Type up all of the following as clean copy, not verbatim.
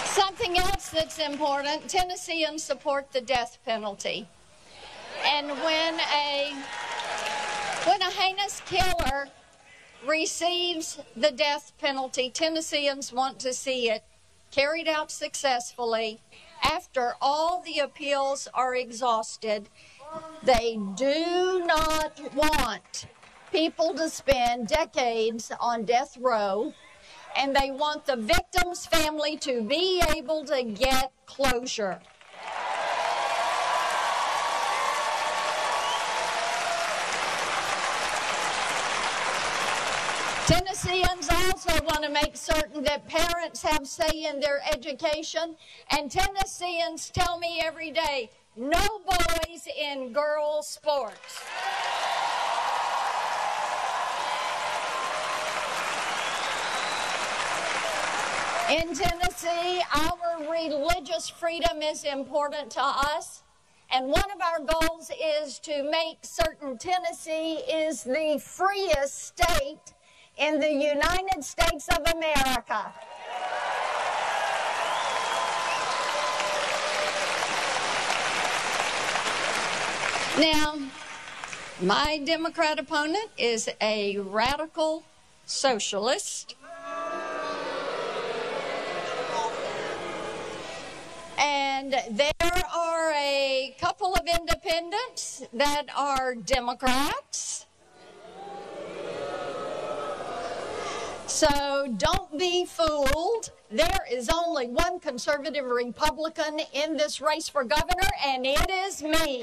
Something else that's important, Tennesseans support the death penalty. And when a heinous killer receives the death penalty, Tennesseans want to see it carried out successfully after all the appeals are exhausted. They do not want people to spend decades on death row, and they want the victim's family to be able to get closure. Tennesseans also want to make certain that parents have say in their education, and Tennesseans tell me every day, no boys in girls' sports. In Tennessee, our religious freedom is important to us, and one of our goals is to make certain Tennessee is the freest state in the United States of America. Now, my Democrat opponent is a radical socialist. And there are a couple of independents that are Democrats. So don't be fooled. There is only one conservative Republican in this race for governor, and it is me.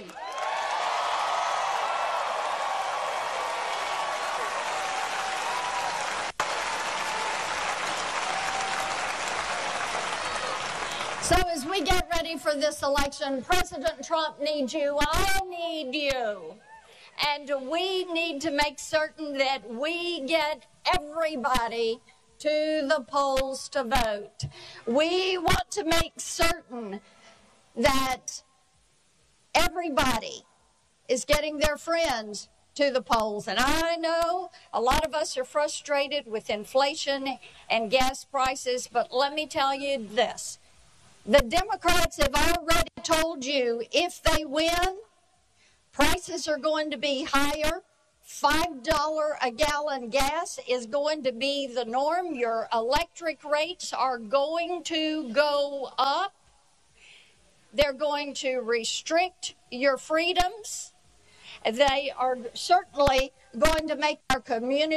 So as we get ready for this election, President Trump needs you, I need you. And we need to make certain that we get everybody to the polls to vote. We want to make certain that everybody is getting their friends to the polls. And I know a lot of us are frustrated with inflation and gas prices, but let me tell you this. The Democrats have already told you if they win, prices are going to be higher. $5 a gallon gas is going to be the norm. Your electric rates are going to go up. They're going to restrict your freedoms. They are certainly going to make our community